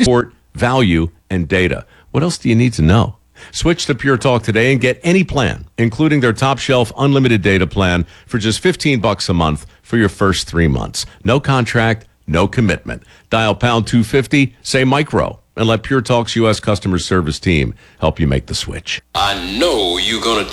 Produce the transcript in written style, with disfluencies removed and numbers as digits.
support, value, and data. What else do you need to know? Switch to Pure Talk today and get any plan, including their top shelf unlimited data plan for just $15 a month for your first 3 months. No contract, no commitment. Dial pound 250, say micro, and let Pure Talk's U.S. customer service team help you make the switch. I know you're going to